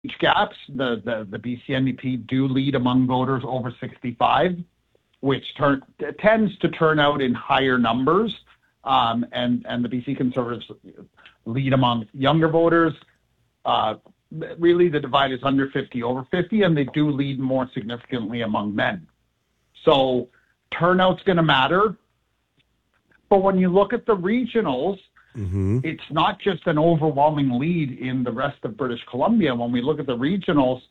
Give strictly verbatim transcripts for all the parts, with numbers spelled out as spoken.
gaps, the, the, the B C N D P do lead among voters over sixty-five, which turn, tends to turn out in higher numbers. Um, and, and the B C Conservatives lead among younger voters. Uh, really, the divide is under fifty over fifty, and they do lead more significantly among men. So turnout's going to matter. But when you look at the regionals, mm-hmm. it's not just an overwhelming lead in the rest of British Columbia. When we look at the regionals,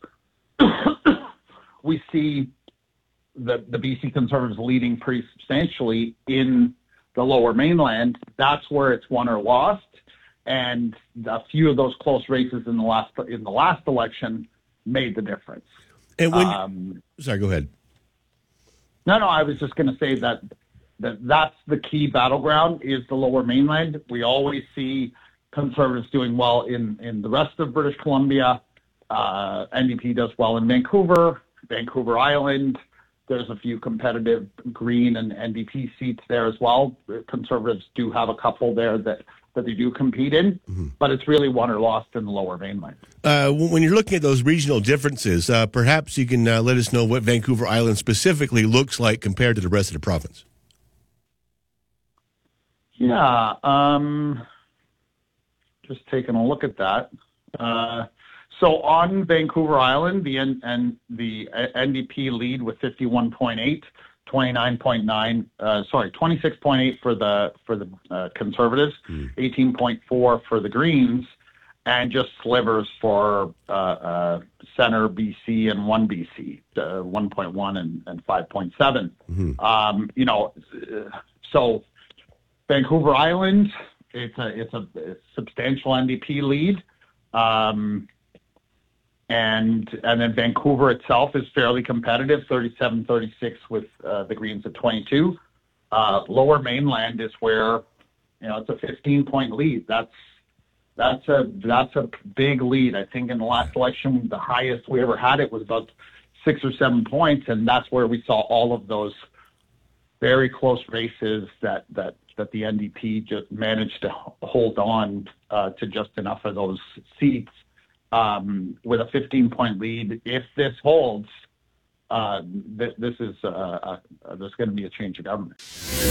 we see the, the B C Conservatives leading pretty substantially in the Lower Mainland. That's where it's won or lost. And a few of those close races in the last in the last election made the difference. And when, um, sorry, go ahead. No, no, I was just going to say that, that that's the key battleground is the Lower Mainland. We always see Conservatives doing well in, in the rest of British Columbia. Uh, N D P does well in Vancouver, Vancouver Island. There's a few competitive Green and N D P seats there as well. Conservatives do have a couple there that, that they do compete in, mm-hmm. but it's really won or lost in the Lower Mainland. Uh, when you're looking at those regional differences, uh, perhaps you can uh, let us know what Vancouver Island specifically looks like compared to the rest of the province. Yeah, um, just taking a look at that. Uh, so on Vancouver Island, the N- and the N D P lead with fifty-one point eight, twenty-nine point nine, uh, sorry, twenty-six point eight for the for the uh, Conservatives, mm. eighteen point four for the Greens, and just slivers for uh, uh, Centre B C and one B C, uh, one point one and, and five point seven. Mm-hmm. Um, you know, so Vancouver Island, it's a it's a, a substantial N D P lead. Um, And and then Vancouver itself is fairly competitive, thirty-seven thirty-six with uh, the Greens at twenty-two. Uh, Lower Mainland is where, you know, it's a fifteen-point lead. That's that's a that's a big lead. I think in the last election, the highest we ever had it was about six or seven points, and that's where we saw all of those very close races that that that the N D P just managed to hold on uh, to just enough of those seats. Um, with a fifteen-point lead, if this holds, uh, th- this is uh, uh, there's going to be a change of government.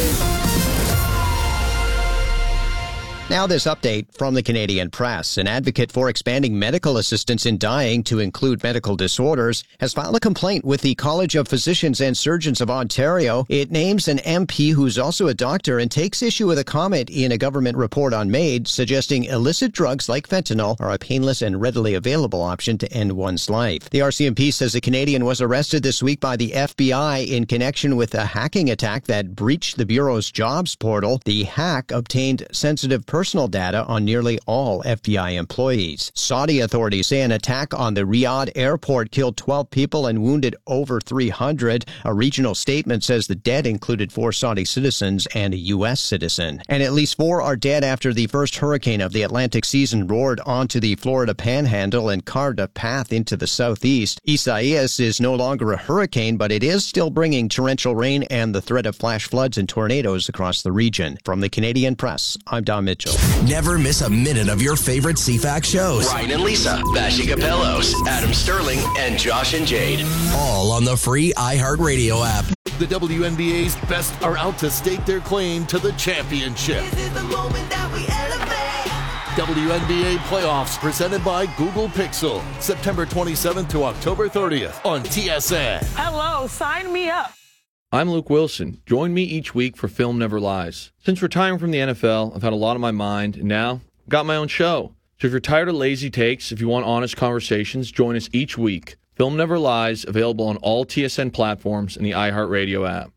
Now this update from the Canadian Press. An advocate for expanding medical assistance in dying to include medical disorders has filed a complaint with the College of Physicians and Surgeons of Ontario. It names an M P who's also a doctor and takes issue with a comment in a government report on MAID suggesting illicit drugs like fentanyl are a painless and readily available option to end one's life. The R C M P says the Canadian was arrested this week by the F B I in connection with a hacking attack that breached the Bureau's jobs portal. The hack obtained sensitive personal personal data on nearly all F B I employees. Saudi authorities say an attack on the Riyadh airport killed twelve people and wounded over three hundred. A regional statement says the dead included four Saudi citizens and a U S citizen. And at least four are dead after the first hurricane of the Atlantic season roared onto the Florida Panhandle and carved a path into the southeast. Isaias is no longer a hurricane, but it is still bringing torrential rain and the threat of flash floods and tornadoes across the region. From the Canadian Press, I'm Don Mitchell. Never miss a minute of your favorite C FAC shows. Ryan and Lisa, Bashi Capellos, Adam Sterling, and Josh and Jade. All on the free iHeartRadio app. The W N B A's best are out to stake their claim to the championship. This is the moment that we elevate. W N B A playoffs presented by Google Pixel. September twenty-seventh to October thirtieth on T S N. Hello, sign me up. I'm Luke Wilson. Join me each week for Film Never Lies. Since retiring from the N F L, I've had a lot on my mind, and now I've got my own show. So if you're tired of lazy takes, if you want honest conversations, join us each week. Film Never Lies, available on all T S N platforms and the iHeartRadio app.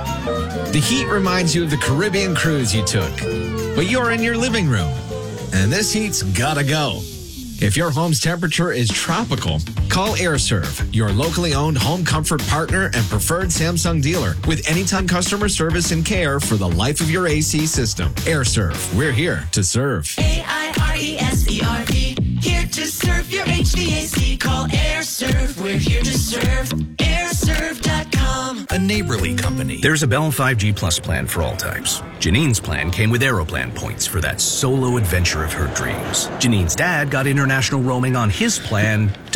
The heat reminds you of the Caribbean cruise you took, but you're in your living room, and this heat's gotta go. If your home's temperature is tropical, call AirServe, your locally owned home comfort partner and preferred Samsung dealer with anytime customer service and care for the life of your A C system. AirServe, we're here to serve. A I R E S E R V, here to serve your H V A C. Call AirServe, we're here to serve. air serve dot com. A neighborly company There's a Bell five G Plus plan for all types. Janine's plan came with Aeroplan points for that solo adventure of her dreams. Janine's dad got international roaming on his plan to